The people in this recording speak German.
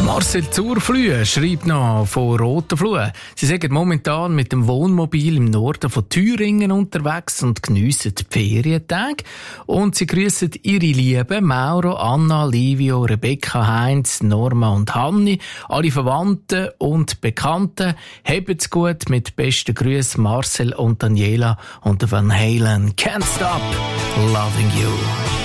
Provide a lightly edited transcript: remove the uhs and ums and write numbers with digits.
Marcel Zurflühe schreibt noch von Rotenfluh. Sie sind momentan mit dem Wohnmobil im Norden von Thüringen unterwegs und geniessen die Ferientage. Und sie grüssen ihre Lieben Mauro, Anna, Livio, Rebecca, Heinz, Norma und Hanni, alle Verwandten und Bekannten. Habt's gut, mit besten Grüßen Marcel und Daniela und Van Halen. Can't stop loving you.